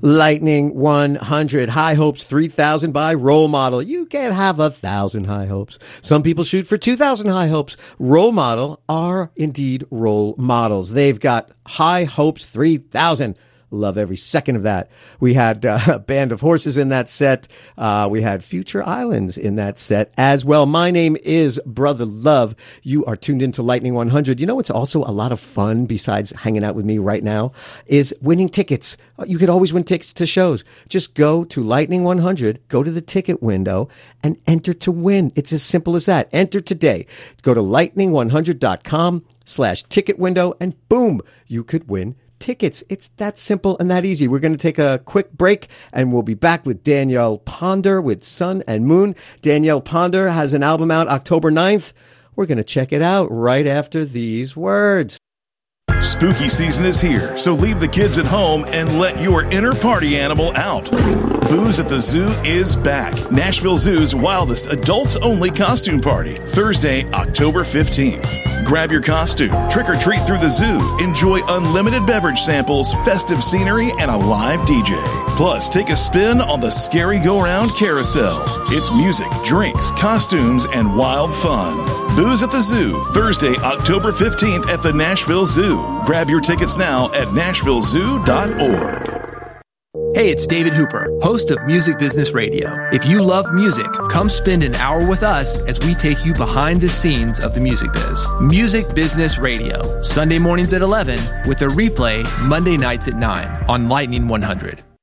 Lightning 100. High hopes 3,000 by Role Model. You can't have 1,000 high hopes. Some people shoot for 2,000 high hopes. Role Model are indeed role models. They've got high hopes 3,000. Love every second of that. We had a Band of Horses in that set. We had Future Islands in that set as well. My name is Brother Love. You are tuned into Lightning 100. You know what's also a lot of fun besides hanging out with me right now is winning tickets. You could always win tickets to shows. Just go to Lightning 100, go to the ticket window, and enter to win. It's as simple as that. Enter today. Go to lightning100.com/ticket window, and boom, you could win tickets. It's that simple and that easy. We're going to take a quick break and we'll be back with Danielle Ponder with Sun and Moon. Danielle Ponder has an album out October 9th. We're going to check it out right after these words. Spooky season is here, so leave the kids at home and let your inner party animal out. Booze at the Zoo is back. Nashville Zoo's wildest adults-only costume party, Thursday, October 15th. Grab your costume, trick or treat through the zoo, enjoy unlimited beverage samples, festive scenery, and a live DJ. Plus, take a spin on the Scary Go-Round Carousel. It's music, drinks, costumes, and wild fun. Booze at the Zoo, Thursday, October 15th at the Nashville Zoo. Grab your tickets now at nashvillezoo.org. Hey, it's David Hooper, host of Music Business Radio. If you love music, come spend an hour with us as we take you behind the scenes of the music biz. Music Business Radio, Sunday mornings at 11 with a replay Monday nights at 9 on Lightning 100.